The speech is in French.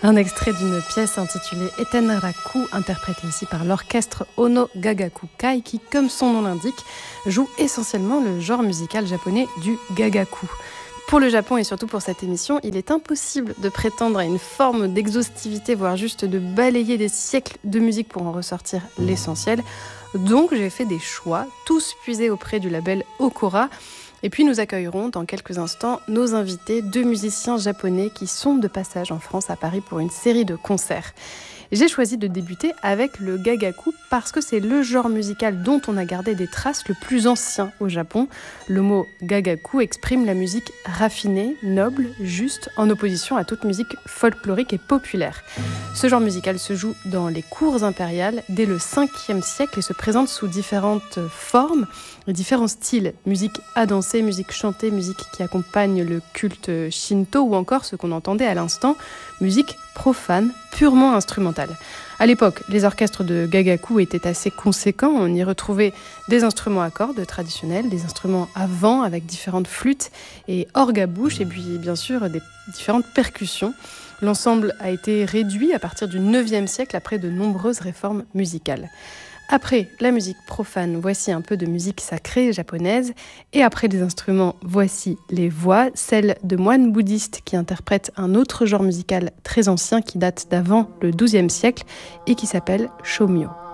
Un extrait d'une pièce intitulée Etenraku, interprétée ici par l'orchestre Ono Gagaku Kai, qui, comme son nom l'indique, joue essentiellement le genre musical japonais du gagaku. Pour le Japon et surtout pour cette émission, il est impossible de prétendre à une forme d'exhaustivité, voire juste de balayer des siècles de musique pour en ressortir l'essentiel. Donc j'ai fait des choix, tous puisés auprès du label Okora. Et puis nous accueillerons dans quelques instants nos invités, 2 musiciens japonais qui sont de passage en France à Paris pour une série de concerts. J'ai choisi de débuter avec le gagaku parce que c'est le genre musical dont on a gardé des traces le plus ancien au Japon. Le mot gagaku exprime la musique raffinée, noble, juste, en opposition à toute musique folklorique et populaire. Ce genre musical se joue dans les cours impériales dès le 5e siècle et se présente sous différentes formes et différents styles. Musique à danser, musique chantée, musique qui accompagne le culte shinto ou encore ce qu'on entendait à l'instant, musique profane, purement instrumentale. À l'époque, les orchestres de gagaku étaient assez conséquents. On y retrouvait des instruments à cordes traditionnels, des instruments à vent avec différentes flûtes et orgues à bouche, et puis bien sûr des différentes percussions. L'ensemble a été réduit à partir du 9e siècle après de nombreuses réformes musicales. Après la musique profane, voici un peu de musique sacrée japonaise. Et après les instruments, voici les voix, celles de moines bouddhistes qui interprètent un autre genre musical très ancien qui date d'avant le XIIe siècle et qui s'appelle shomyo.